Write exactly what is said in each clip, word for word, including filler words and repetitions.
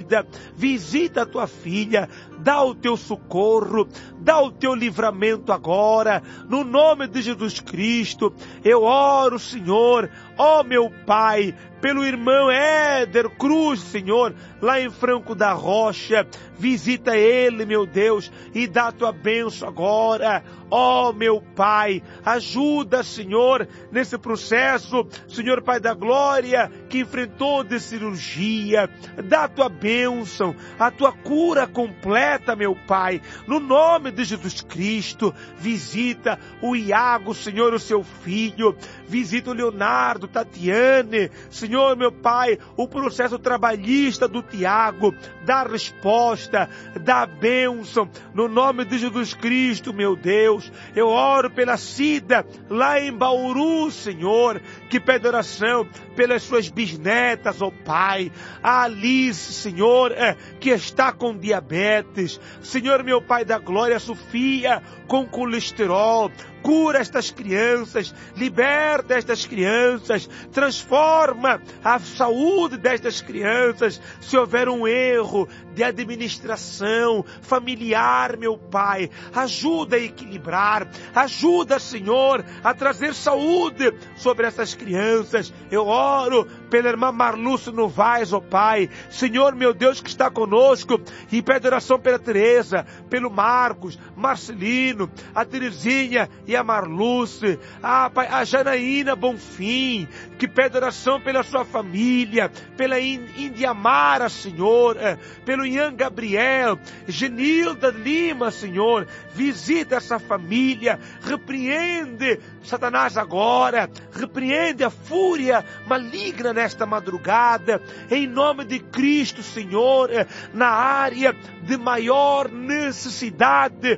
vida, visita a tua filha, dá o teu socorro, dá o teu livramento agora, no nome de Jesus Cristo. Eu oro, Senhor, ó meu Pai, pelo irmão Éder Cruz, Senhor, lá em Franco da Rocha. Visita ele, meu Deus, e dá a tua bênção agora. Ó meu Pai, ajuda, Senhor, nesse processo, Senhor Pai da glória, que enfrentou de cirurgia. Dá a tua bênção, a tua cura completa, meu Pai, no nome de Jesus Cristo. Visita o Iago, Senhor, o seu filho. Visita o Leonardo, Tatiane, Senhor, meu Pai, o processo trabalhista do Tiago. Dá resposta, dá bênção, no nome de Jesus Cristo, meu Deus. Eu oro pela Cida, lá em Bauru, Senhor, que pede oração pelas suas bisnetas, ó Pai. A Alice, Senhor, é, que está com diabetes. Senhor, meu Pai da glória, a Sofia, com colesterol. Cura estas crianças, liberta estas crianças, transforma a saúde destas crianças. Se houver um erro de administração familiar, meu Pai, ajuda a equilibrar, ajuda, Senhor, a trazer saúde sobre essas crianças. Eu oro pela irmã Marlúcio Novaes, ó Pai, Senhor, meu Deus, que está conosco, e pede oração pela Teresa, pelo Marcos, Marcelino, a Terezinha e a Marluce, a, a Janaína Bonfim, que pede oração pela sua família, pela Indiamara, Senhor, pelo Ian Gabriel, Genilda Lima, Senhor. Visita essa família, repreende Satanás agora, repreende a fúria maligna nesta madrugada, em nome de Cristo, Senhor. Na área de maior necessidade,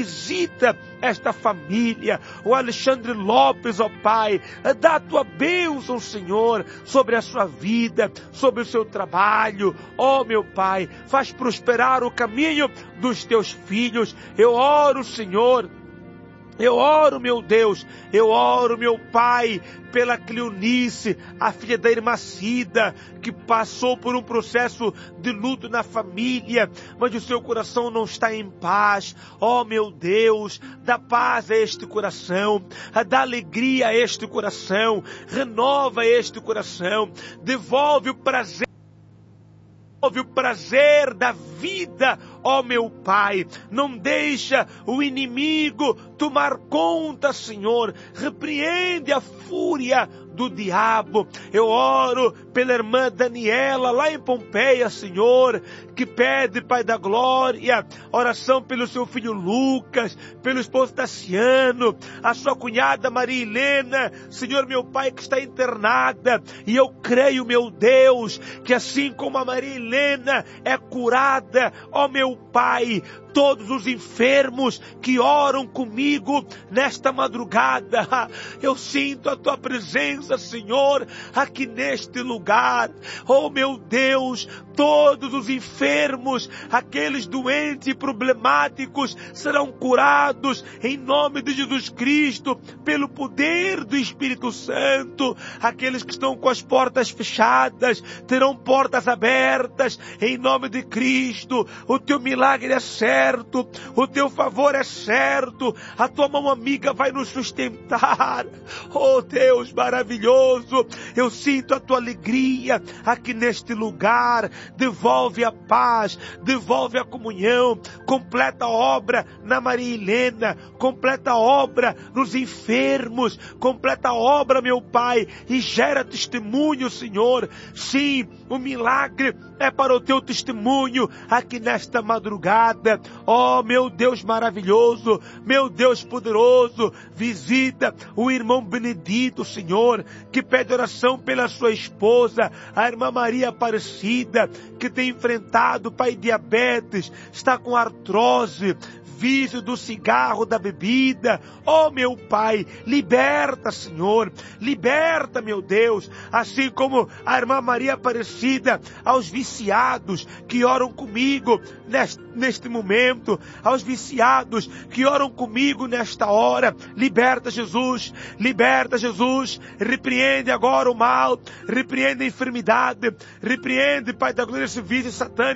visita esta família, o Alexandre Lopes, ó Pai, dá a tua bênção, Senhor, sobre a sua vida, sobre o seu trabalho, ó meu Pai, faz prosperar o caminho dos teus filhos. Eu oro, Senhor, eu oro, meu Deus, eu oro, meu Pai, pela Cleonice, a filha da irmã Cida, que passou por um processo de luto na família, mas o seu coração não está em paz. Oh, meu Deus, dá paz a este coração, dá alegria a este coração, renova este coração, devolve o prazer, devolve o prazer da vida, ó meu Pai. Não deixa o inimigo tomar conta, Senhor. Repreende a fúria do diabo. Eu oro pela irmã Daniela, lá em Pompeia, Senhor, que pede, Pai da glória, oração pelo seu filho Lucas, pelo esposo Tassiano, a sua cunhada Maria Helena, Senhor, meu Pai, que está internada. E eu creio, meu Deus, que assim como a Maria Helena é curada, ó meu Pai, todos os enfermos que oram comigo nesta madrugada, eu sinto a tua presença, Senhor, aqui neste lugar. Oh meu Deus, todos os enfermos, aqueles doentes e problemáticos serão curados em nome de Jesus Cristo, pelo poder do Espírito Santo. Aqueles que estão com as portas fechadas terão portas abertas em nome de Cristo. O teu milagre é certo, o teu favor é certo, a tua mão amiga vai nos sustentar. Oh Deus maravilhoso, eu sinto a tua alegria aqui neste lugar. Devolve a paz, devolve a comunhão, completa a obra na Maria Helena, completa a obra nos enfermos, completa a obra, meu Pai, e gera testemunho, Senhor. Sim, o milagre é para o teu testemunho aqui nesta madrugada. Oh, meu Deus maravilhoso, meu Deus poderoso, visita o irmão Benedito, Senhor, que pede oração pela sua esposa, a irmã Maria Aparecida, que tem enfrentado, Pai, diabetes, está com artrose, vício do cigarro, da bebida. Oh, meu Pai, liberta, Senhor, liberta, meu Deus, assim como a irmã Maria Aparecida, aos viciados que oram comigo neste, neste momento, aos viciados que oram comigo nesta hora. Liberta, Jesus, liberta, Jesus, repreende agora o mal, repreende a enfermidade, repreende, Pai da glória, esse vício satânico